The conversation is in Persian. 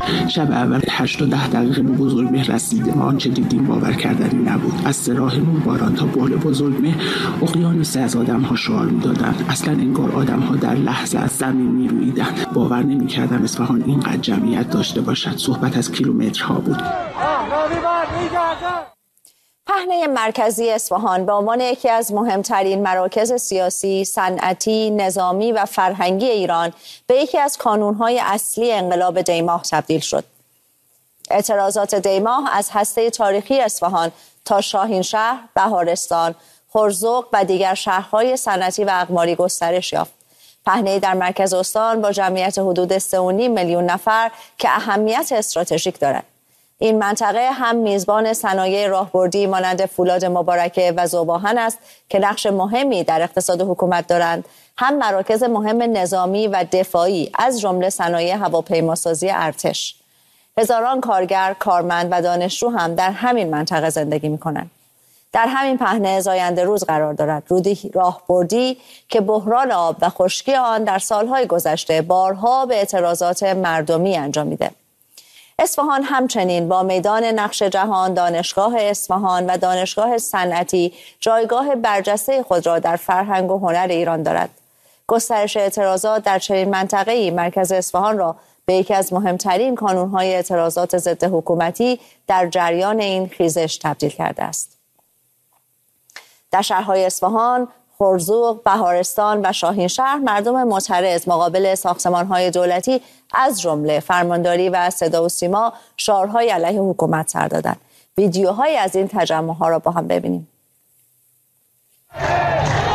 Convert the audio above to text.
شب اول 8 تا 10 دقیقه به بزرگمهر رسیدیم. آنچه دیدیم باور کردنی نبود. از سراحمون باران تا بال بزرگمهر اقیانوسی از آدم‌ها شعار می‌دادند. اصلاً انگار آدم‌ها در لحظه از زمین می‌روییدند. باور نمی‌کردم اصفهان اینقدر جمعیت داشته باشد. صحبت از کیلومترها بود. پهنه مرکزی اصفهان به عنوان یکی از مهمترین مراکز سیاسی، صنعتی، نظامی و فرهنگی ایران به یکی از کانون‌های اصلی انقلاب دیماه تبدیل شد. اعتراضات دیماه از هسته تاریخی اصفهان تا شاهینشهر، بهارستان، هرزوق و دیگر شهرهای صنعتی و اقماری گسترش یافت. پهنه در مرکز استان با جمعیت حدود 3.5 میلیون نفر که اهمیت استراتژیک دارد. این منطقه هم میزبان صنایع راهبردی مانند فولاد مبارکه و ذوب‌آهن است که نقش مهمی در اقتصاد حکومت دارند، هم مراکز مهم نظامی و دفاعی از جمله صنایع هواپیماسازی ارتش. هزاران کارگر، کارمند و دانشجو هم در همین منطقه زندگی می‌کنند. در همین پهنه زاینده روز قرار دارد، رودی راهبردی که بحران آب و خشکی آن در سالهای گذشته بارها به اعتراضات مردمی انجامیده. اصفهان همچنین با میدان نقش جهان، دانشگاه اصفهان و دانشگاه صنعتی جایگاه برجسته خود را در فرهنگ و هنر ایران دارد. گسترش اعتراضات در چنین منطقه‌ای مرکز اصفهان را به یکی از مهمترین کانون‌های اعتراضات ضد حکومتی در جریان این خیزش تبدیل کرده است. در شهرهای اصفهان، هرزوق، بهارستان و شاهینشهر مردم معترض مقابل ساختمان‌های دولتی از جمله فرمانداری و صدا و سیما شعارهای علیه حکومت سر دادند. ویدیوهایی از این تجمع‌ها را با هم ببینیم.